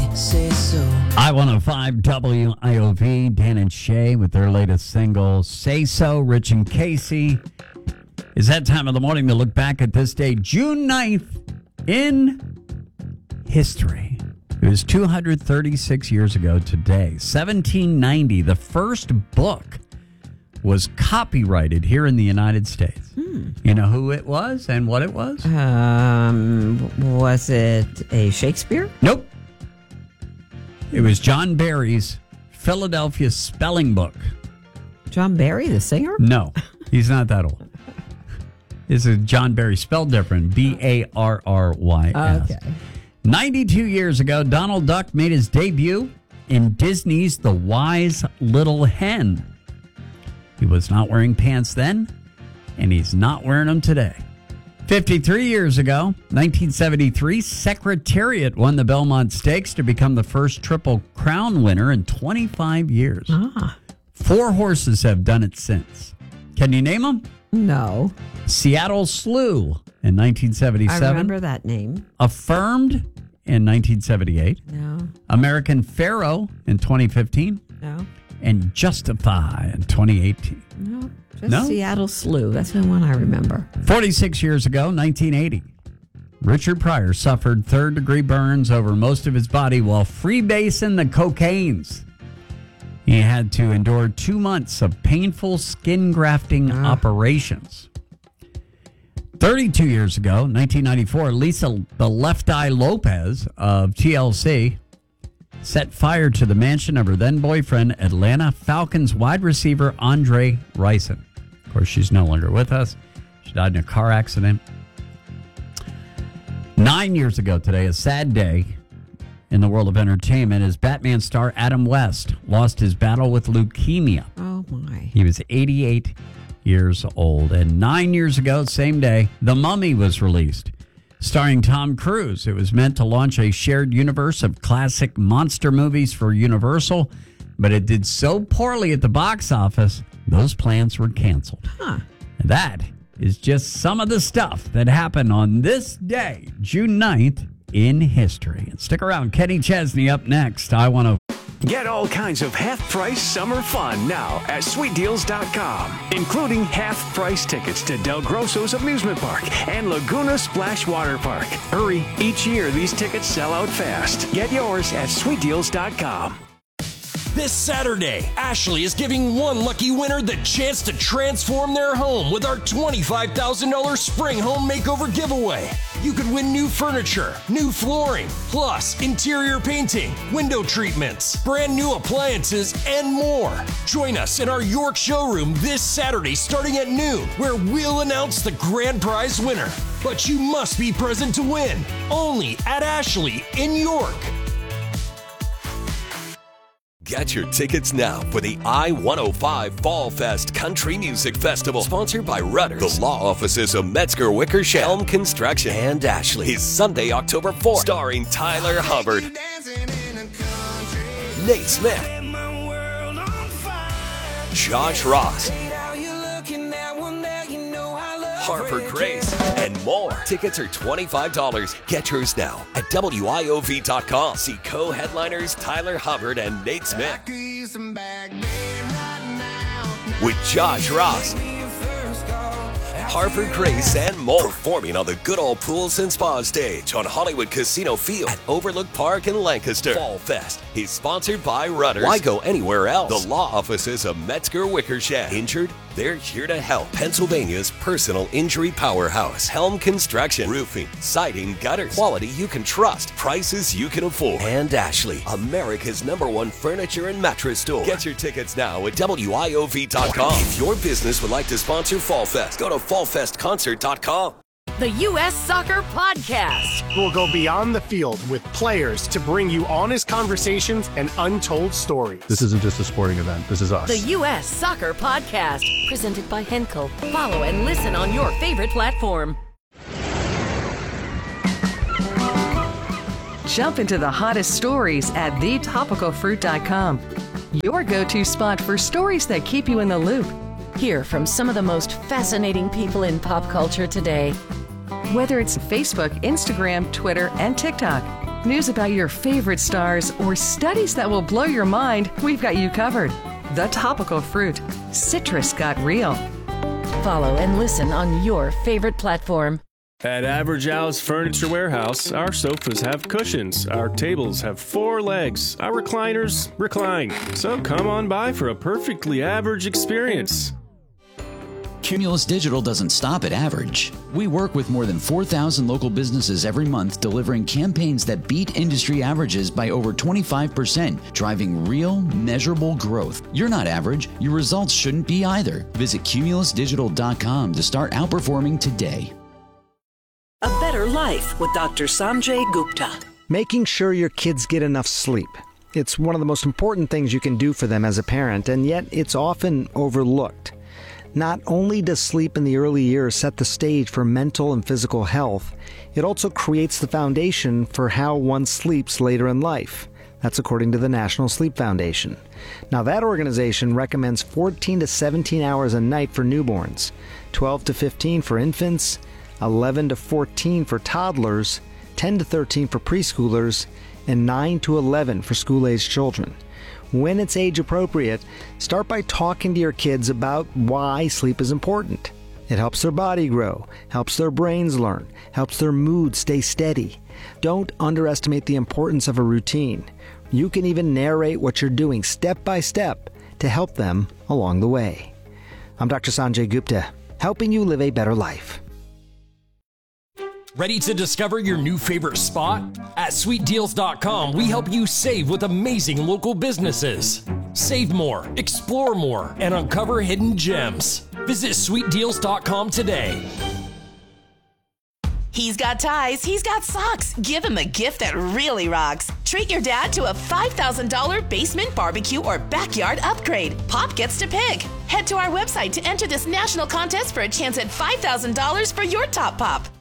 say so. I-105 WIOV, Dan and Shay with their latest single, Say So, Rich and Casey. It's that time of the morning to look back at this day, June 9th, in history. It was 236 years ago today, 1790. The first book was copyrighted here in the United States. You know who it was and what it was? Was it a Shakespeare? Nope. It was John Barry's Philadelphia Spelling Book. John Barry, the singer? No, he's not that old. This is John Barry, spelled different, Barrys. Okay. 92 years ago, Donald Duck made his debut in Disney's The Wise Little Hen. He was not wearing pants then, and he's not wearing them today. 53 years ago, 1973, Secretariat won the Belmont Stakes to become the first Triple Crown winner in 25 years. 4 horses have done it since. Can you name them? No. Seattle Slew in 1977. I remember that name. Affirmed in 1978. No. American Pharaoh in 2015. No. And Justify in 2018. No. Just No? Seattle Slew. That's the one I remember. 46 years ago, 1980, Richard Pryor suffered third-degree burns over most of his body while freebasing the cocaines. He had to endure 2 months of painful skin grafting operations. 32 years ago, 1994, Lisa the Left Eye Lopez of TLC set fire to the mansion of her then-boyfriend, Atlanta Falcons wide receiver Andre Rison. Of course, she's no longer with us. She died in a car accident. 9 years ago today, a sad day in the world of entertainment, as Batman star Adam West lost his battle with leukemia. Oh, my. He was 88 years old. And 9 years ago, same day, The Mummy was released, starring Tom Cruise. It was meant to launch a shared universe of classic monster movies for Universal, but it did so poorly at the box office, those plans were canceled. And that is just some of the stuff that happened on this day, June 9th, in history. And stick around. Kenny Chesney up next. Get all kinds of half-price summer fun now at SweetDeals.com, including half-price tickets to Del Grosso's Amusement Park and Laguna Splash Water Park. Hurry, each year these tickets sell out fast. Get yours at SweetDeals.com. This Saturday, Ashley is giving one lucky winner the chance to transform their home with our $25,000 Spring Home Makeover giveaway. You could win new furniture, new flooring, plus interior painting, window treatments, brand new appliances, and more. Join us in our York showroom this Saturday starting at noon, where we'll announce the grand prize winner. But you must be present to win. Only at Ashley in York. Get your tickets now for the I-105 Fall Fest Country Music Festival, sponsored by Rudders, the law offices of Metzger Wickersham, Helm Construction, and Ashley. Is Sunday, October 4th, starring Tyler Hubbard, Nate Smith, Josh Ross, Harper Grace, and more. Tickets are $25. Get yours now at WIOV.com. See co-headliners Tyler Hubbard and Nate Smith with Josh Ross, Harper Grace, and more, performing on the Good Old Pools and Spa stage on Hollywood Casino Field at Overlook Park in Lancaster. Fall Fest is sponsored by Rudders. Why go anywhere else? The law offices of Metzger Wickersham. Injured? They're here to help. Pennsylvania's personal injury powerhouse. Helm Construction. Roofing, siding, gutters. Quality you can trust. Prices you can afford. And Ashley, America's #1 furniture and mattress store. Get your tickets now at WIOV.com. If your business would like to sponsor Fall Fest, go to fallfestconcert.com. The U.S. Soccer Podcast. We'll go beyond the field with players to bring you honest conversations and untold stories. This isn't just a sporting event. This is us. The U.S. Soccer Podcast. Presented by Henkel. Follow and listen on your favorite platform. Jump into the hottest stories at thetopicalfruit.com. Your go-to spot for stories that keep you in the loop. Hear from some of the most fascinating people in pop culture today. Whether it's Facebook, Instagram, Twitter, and TikTok, News about your favorite stars, or studies that will blow your mind, we've got you covered. The Topical Fruit. Citrus got real. Follow and listen on your favorite platform. At Average Al's Furniture Warehouse, our sofas have cushions, our tables have 4 legs, our recliners recline. So come on by for a perfectly average experience. Cumulus Digital doesn't stop at average. We work with more than 4,000 local businesses every month, delivering campaigns that beat industry averages by over 25%, driving real, measurable growth. You're not average. Your results shouldn't be either. Visit cumulusdigital.com to start outperforming today. A Better Life with Dr. Sanjay Gupta. Making sure your kids get enough sleep. It's one of the most important things you can do for them as a parent, and yet it's often overlooked. Not only does sleep in the early years set the stage for mental and physical health, it also creates the foundation for how one sleeps later in life. That's according to the National Sleep Foundation. Now, that organization recommends 14 to 17 hours a night for newborns, 12 to 15 for infants, 11 to 14 for toddlers, 10 to 13 for preschoolers, and 9 to 11 for school-aged children. When it's age appropriate, start by talking to your kids about why sleep is important. It helps their body grow, helps their brains learn, helps their mood stay steady. Don't underestimate the importance of a routine. You can even narrate what you're doing step by step to help them along the way. I'm Dr. Sanjay Gupta, helping you live a better life. Ready to discover your new favorite spot? At sweetdeals.com, we help you save with amazing local businesses. Save more, explore more, and uncover hidden gems. Visit sweetdeals.com today. He's got ties, he's got socks. Give him a gift that really rocks. Treat your dad to a $5,000 basement barbecue or backyard upgrade. Pop gets to pick. Head to our website to enter this national contest for a chance at $5,000 for your top pop.